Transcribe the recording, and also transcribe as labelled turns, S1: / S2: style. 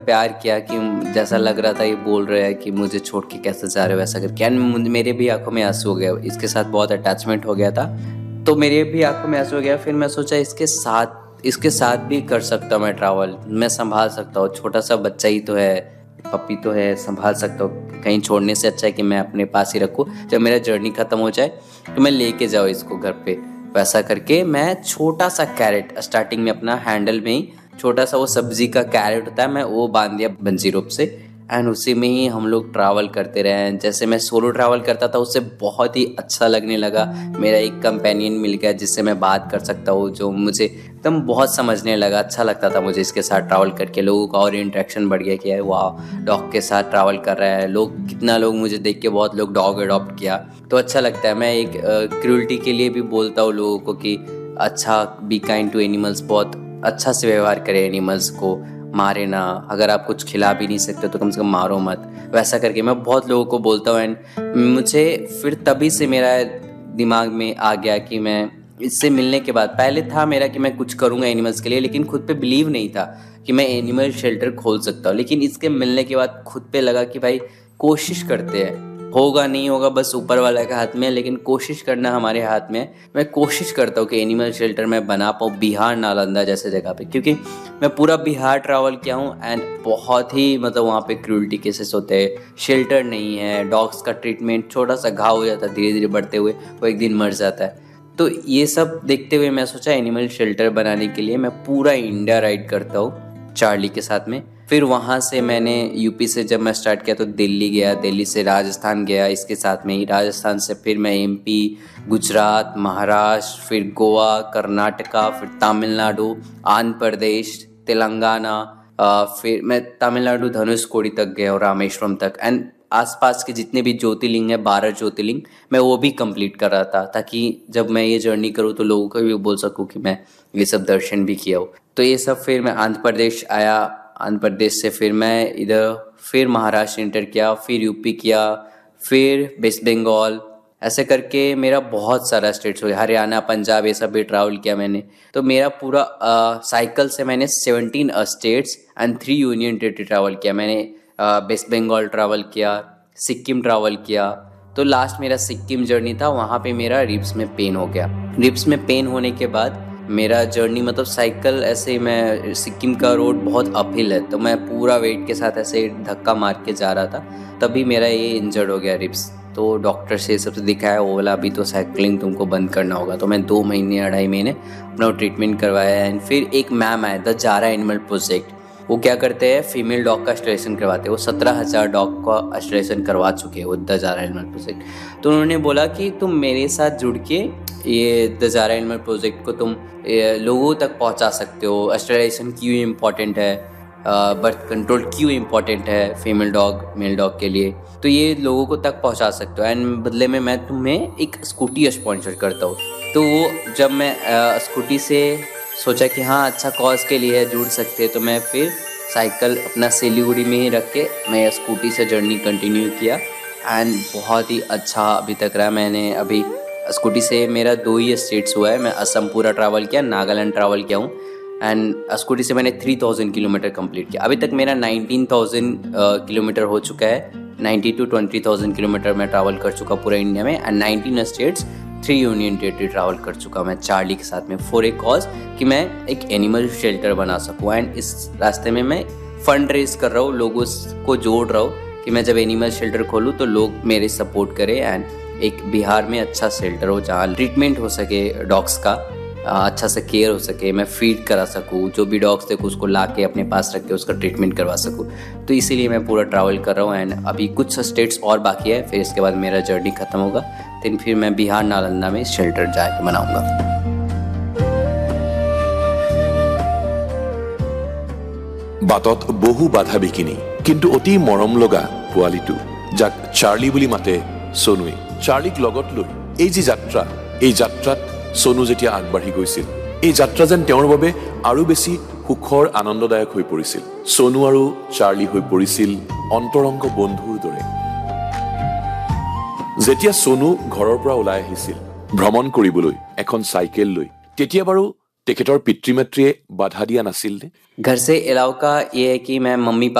S1: प्यार किया कि जैसा लग रहा था ये बोल रहा है कि मुझे छोड़ के कैसे जा रहे हो वैसा करके, एंड मेरे भी आंखों में आंसू हो गया, इसके साथ बहुत अटैचमेंट हो गया था, तो मेरे भी आंखों में आंसू हो गया। फिर मैं सोचा इसके साथ भी कर सकता हूँ मैं ट्रैवल, मैं संभाल सकता हूँ, छोटा सा बच्चा ही तो है, पपी तो है, संभाल सकता हूँ, कहीं छोड़ने से अच्छा है कि मैं अपने पास ही रखूँ, जब मेरा जर्नी खत्म हो जाए तो मैं लेके जाऊँ इसको घर पे। वैसा करके मैं छोटा सा कैरेट स्टार्टिंग में अपना हैंडल में ही छोटा सा वो सब्जी का कैरेट होता है, मैं वो बांध दिया बंजी रोप से, एंड उसी में ही हम लोग ट्रैवल करते रहे। जैसे मैं सोलो ट्रैवल करता था उससे बहुत ही अच्छा लगने लगा, मेरा एक कंपेनियन मिल गया जिससे मैं बात कर सकता हूँ, जो मुझे एकदम बहुत समझने लगा, अच्छा लगता था मुझे इसके साथ ट्रैवल करके। लोगों का और इंटरेक्शन बढ़ गया कि वाह डॉग के साथ ट्रैवल कर रहा है, कितना लोग मुझे देख के बहुत लोग डॉग अडॉप्ट किया, तो अच्छा लगता है। मैं एक क्रूअल्टी के लिए भी बोलता हूँ लोगों को कि अच्छा बी काइंड टू एनिमल्स, बहुत अच्छा से व्यवहार करें एनिमल्स को, मारे ना, अगर आप कुछ खिला भी नहीं सकते तो कम से कम मारो मत, वैसा करके मैं बहुत लोगों को बोलता हूँ। एंड मुझे फिर तभी से मेरा दिमाग में आ गया कि मैं इससे मिलने के बाद, पहले था मेरा कि मैं कुछ करूँगा एनिमल्स के लिए, लेकिन खुद पे बिलीव नहीं था कि मैं एनिमल शेल्टर खोल सकता हूँ, लेकिन इसके मिलने के बाद खुद पे लगा कि भाई कोशिश करते हैं, होगा नहीं होगा बस ऊपर वाले के हाथ में, लेकिन कोशिश करना हमारे हाथ में है। मैं कोशिश करता हूँ कि एनिमल शेल्टर मैं बना पाऊँ बिहार नालंदा जैसे जगह पे, क्योंकि मैं पूरा बिहार ट्रैवल किया हूँ एंड बहुत ही मतलब वहाँ पे क्रूअल्टी केसेस होते हैं, शेल्टर नहीं है, डॉग्स का ट्रीटमेंट, छोटा सा घाव हो जाता है धीरे धीरे बढ़ते हुए वो एक दिन मर जाता है। तो ये सब देखते हुए मैं सोचा एनिमल शेल्टर बनाने के लिए मैं पूरा इंडिया राइड करता हूँ चार्ली के साथ में। फिर वहाँ से मैंने यूपी से जब मैं स्टार्ट किया तो दिल्ली गया, दिल्ली से राजस्थान गया इसके साथ में ही, राजस्थान से फिर मैं एमपी, गुजरात, महाराष्ट्र, फिर गोवा, कर्नाटका, फिर तमिलनाडु, आंध्र प्रदेश, तेलंगाना, फिर मैं तमिलनाडु धनुषकोडी तक गया और रामेश्वरम तक, एंड आसपास के जितने भी ज्योतिर्लिंग है 12 ज्योतिर्लिंग मैं वो भी कंप्लीट कर रहा था, ताकि जब मैं ये जर्नी करूँ तो लोगों को भी बोल सकूँ कि मैं ये सब दर्शन भी किया हो। तो ये सब फिर मैं आंध्र प्रदेश आया, आंध्र प्रदेश से फिर मैं इधर फिर महाराष्ट्र इंटर किया, फिर यूपी किया, फिर वेस्ट बंगाल, ऐसे करके मेरा बहुत सारा स्टेट्स हो गया, हरियाणा, पंजाब, ये सब भी ट्रैवल किया मैंने। तो मेरा पूरा साइकिल से मैंने 17 states and 3 union territory travel किया मैंने। वेस्ट बंगाल ट्रैवल किया, सिक्किम ट्रैवल किया, तो लास्ट मेरा सिक्किम जर्नी था, वहाँ पे मेरा रिब्स में पेन हो गया। रिब्स में पेन होने के बाद मेरा जर्नी मतलब साइकिल ऐसे, मैं सिक्किम का रोड बहुत अपहिल है, तो मैं पूरा वेट के साथ ऐसे धक्का मार के जा रहा था, तभी मेरा ये इंजर्ड हो गया रिब्स। तो डॉक्टर से सबसे दिखाया, वो बोला अभी तो साइकिलिंग तुमको बंद करना होगा। तो मैं 2 महीने 2.5 महीने अपना ट्रीटमेंट करवाया। एंड फिर एक मैम आया द जारा एनिमल प्रोजेक्ट, वो क्या करते हैं फीमेल डॉग का स्टेलेशन करवाते हैं, वो 17,000 डॉग का स्टेलेशन करवा चुके हैं वो द जारा एनिमल प्रोजेक्ट। तो उन्होंने बोला कि तुम मेरे साथ जुड़ के ये द जारा एनिमल प्रोजेक्ट को तुम लोगों तक पहुंचा सकते हो, स्टेलाइजेशन क्यों इम्पोर्टेंट है, बर्थ कंट्रोल क्यों इम्पोर्टेंट है फीमेल डॉग मेल डॉग के लिए, तो ये लोगों को तक पहुंचा सकते हो, एंड बदले में मैं तुम्हें एक स्कूटी स्पॉन्सर करता हूँ। तो वो जब मैं स्कूटी से सोचा कि हाँ अच्छा कॉज के लिए जुड़ सकते हैं, तो मैं फिर साइकिल अपना सिलीगुड़ी में ही रख के मैं स्कूटी से जर्नी कंटिन्यू किया, एंड बहुत ही अच्छा अभी तक रहा। मैंने अभी स्कूटी से मेरा 2 ही स्टेट्स हुआ है, मैं असम पूरा ट्रैवल किया, नागालैंड ट्रैवल किया हूँ, एंड स्कूटी से मैंने 3000 किलोमीटर कंप्लीट किया। अभी तक मेरा 19,000 किलोमीटर हो चुका है, 90 to 20,000 किलोमीटर मैं ट्रैवल कर चुका पूरा इंडिया में, and 19 states, 3 union territory travel कर चुका मैं चार्ली के साथ में, फॉर ए कॉज कि मैं एक एनिमल शेल्टर बना सकूँ। एंड इस रास्ते में मैं फंड रेज कर रहा हूँ, लोगों को जोड़ रहा हूँ कि मैं जब एनिमल शेल्टर खोलूँ तो लोग मेरे सपोर्ट करें, एंड एक बिहार में अच्छा शेल्टर हो जहाँ ट्रीटमेंट हो सके डॉग्स का, अच्छा से केयर हो सके, मैं फीड करा सकूँ, जो भी डॉग्स थे उसको ला के अपने पास रख के उसका ट्रीटमेंट करवा सकूँ। तो इसीलिए मैं पूरा ट्रैवल कर रहा हूँ, एंड अभी कुछ स्टेट्स और बाकी है, फिर इसके बाद मेरा जर्नी खत्म होगा, तो फिर मैं बिहार नालंदा में शेल्टर जाके बनाऊँगा।
S2: बाटत बहु बाधा बिकिनी किंतु अति मरम लगा पोवालिटु जाक चार्ली बुली माते सोनुए। चार्लिक लगत লৈ এই যে যাত্ৰা, এই যাত্ৰাত সোনু যেতিয়া আগবাঢ়ি গৈছিল, এই যাত্ৰা যেন তেওঁৰ বাবে আৰু বেছি সুখৰ আনন্দদায়ক হৈ পৰিছিল। সোনু আৰু চাৰ্লি হৈ পৰিছিল অন্তৰংগ বন্ধুৰ দৰে। যেতিয়া সোনু ঘৰৰ পৰা ওলাই আহিছিল ভ্ৰমণ কৰিবলৈ এখন চাইকেল লৈ, তেতিয়া বাৰু তেখেতৰ পিতৃ মাতৃয়ে বাধা দিয়া নাছিল নে?
S1: घर से अलाउ का ये है कि मैं मम्मी